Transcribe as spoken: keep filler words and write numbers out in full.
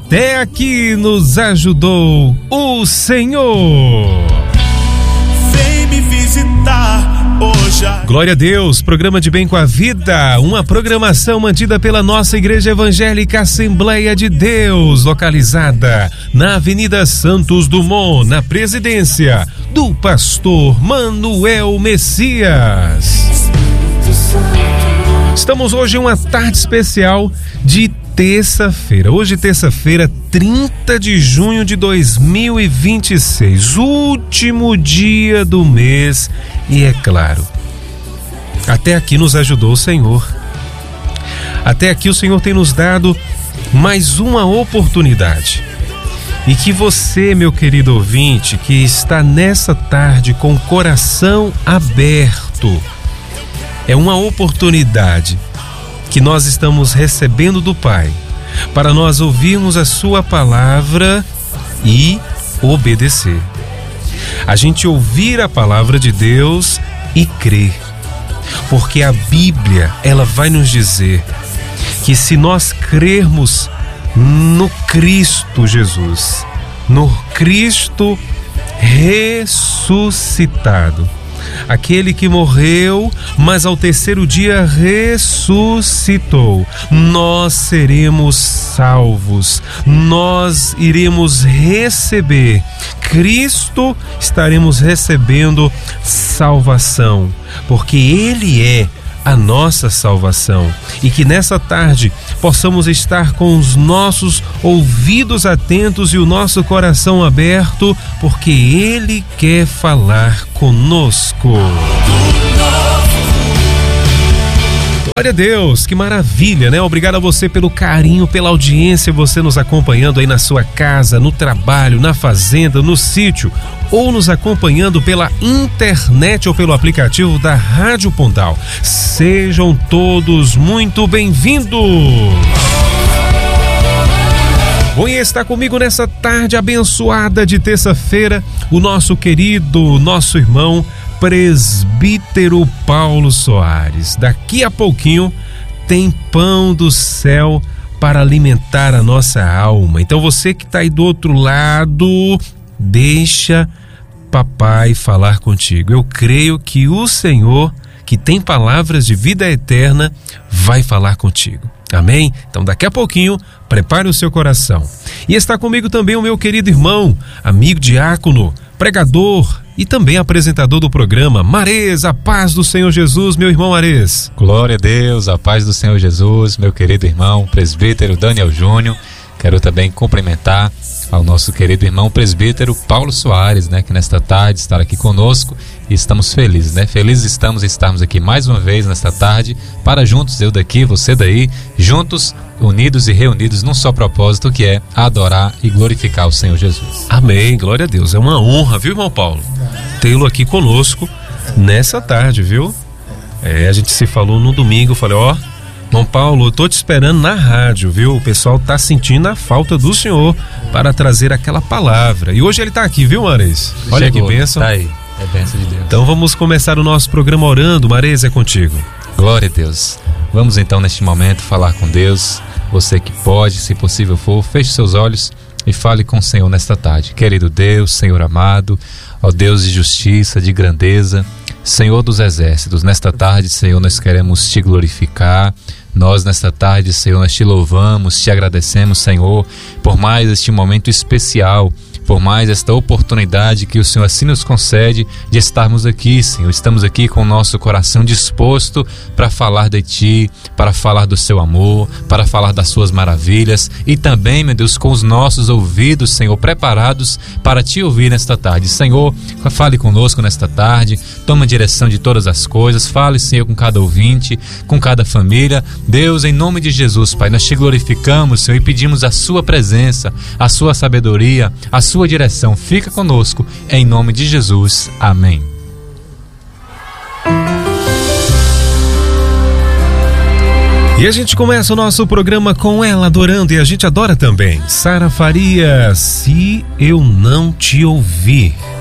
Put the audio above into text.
Até aqui nos ajudou o Senhor. Vem me visitar hoje. Glória a Deus, programa de Bem com a Vida, uma programação mantida pela nossa Igreja Evangélica Assembleia de Deus, localizada na Avenida Santos Dumont, na presidência do pastor Manuel Messias. Estamos hoje em uma tarde especial de terça-feira. Hoje, terça-feira, trinta de junho de dois mil e vinte e seis, último dia do mês. E é claro, até aqui nos ajudou o Senhor. Até aqui o Senhor tem nos dado mais uma oportunidade. E que você, meu querido ouvinte, que está nessa tarde com o coração aberto, é uma oportunidade que nós estamos recebendo do Pai, para nós ouvirmos a sua palavra e obedecer. A gente ouvir a palavra de Deus e crer. Porque a Bíblia, ela vai nos dizer que se nós crermos no Cristo Jesus, no Cristo ressuscitado, aquele que morreu, mas ao terceiro dia ressuscitou, nós seremos salvos, nós iremos receber Cristo, estaremos recebendo salvação, porque Ele é a nossa salvação. E que nessa tarde possamos estar com os nossos ouvidos atentos e o nosso coração aberto, porque Ele quer falar conosco. Glória a Deus, que maravilha, né? Obrigado a você pelo carinho, pela audiência, você nos acompanhando aí na sua casa, no trabalho, na fazenda, no sítio, ou nos acompanhando pela internet ou pelo aplicativo da Rádio Pontal. Sejam todos muito bem-vindos! Bom, e está comigo nessa tarde abençoada de terça-feira o nosso querido, nosso irmão, presbítero Paulo Soares. Daqui a pouquinho tem pão do céu para alimentar a nossa alma. Então você que está aí do outro lado, deixa papai falar contigo. Eu creio que o Senhor, que tem palavras de vida eterna, vai falar contigo. Amém? Então daqui a pouquinho, prepare o seu coração. E está comigo também o meu querido irmão, amigo diácono, pregador e também apresentador do programa, Marês, a paz do Senhor Jesus, meu irmão Marês. Glória a Deus, a paz do Senhor Jesus, meu querido irmão, presbítero Daniel Júnior. Quero também cumprimentar ao nosso querido irmão presbítero Paulo Soares, né, que nesta tarde está aqui conosco e estamos felizes, né? Felizes estamos em estarmos aqui mais uma vez nesta tarde para juntos, eu daqui, você daí, juntos, unidos e reunidos num só propósito, que é adorar e glorificar o Senhor Jesus. Amém, glória a Deus. É uma honra, viu, irmão Paulo, tê-lo aqui conosco nessa tarde, viu? É, a gente se falou no domingo, eu falei, ó, irmão Paulo, eu tô te esperando na rádio, viu? O pessoal tá sentindo a falta do Senhor para trazer aquela palavra. E hoje ele tá aqui, viu, Marês? Olha Chegou, que bênção. Tá aí, é bênção de Deus. Então vamos começar o nosso programa orando. Marês, é contigo. Glória a Deus. Vamos então neste momento falar com Deus. Você que pode, se possível for, feche seus olhos e fale com o Senhor nesta tarde. Querido Deus, Senhor amado, ó Deus de justiça, de grandeza, Senhor dos exércitos, nesta tarde, Senhor, nós queremos te glorificar. Nós nesta tarde, Senhor, nós te louvamos, te agradecemos, Senhor, por mais este momento especial, por mais esta oportunidade que o Senhor assim nos concede de estarmos aqui, Senhor. Estamos aqui com o nosso coração disposto para falar de Ti, para falar do Seu amor, para falar das Suas maravilhas e também, meu Deus, com os nossos ouvidos, Senhor, preparados para Te ouvir nesta tarde. Senhor, fale conosco nesta tarde, toma a direção de todas as coisas, fale, Senhor, com cada ouvinte, com cada família. Deus, em nome de Jesus, Pai, nós Te glorificamos, Senhor, e pedimos a Sua presença, a Sua sabedoria, a Sua direção. Fica conosco, em nome de Jesus. Amém. E a gente começa o nosso programa com ela adorando, e a gente adora também. Sara Farias, Se Eu Não Te Ouvir.